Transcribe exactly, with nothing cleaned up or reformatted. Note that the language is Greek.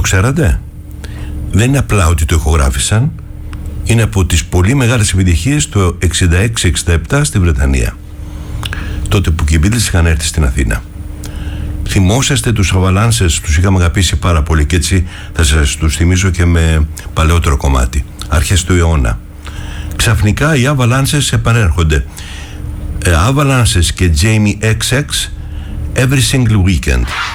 ξέρατε? Δεν είναι απλά ότι το ηχογράφησαν, είναι από τις πολύ μεγάλες επιτυχίες του εξήντα έξι εξήντα επτά στη Βρετανία, τότε που και οι Beatles είχαν έρθει στην Αθήνα. Θυμόσαστε τους Avalanches, τους είχαμε αγαπήσει πάρα πολύ και έτσι θα σας τους θυμίσω και με παλαιότερο κομμάτι, αρχές του αιώνα. Ξαφνικά οι Avalanches επανέρχονται, Avalanches και Jamie εξ εξ Every Single Weekend.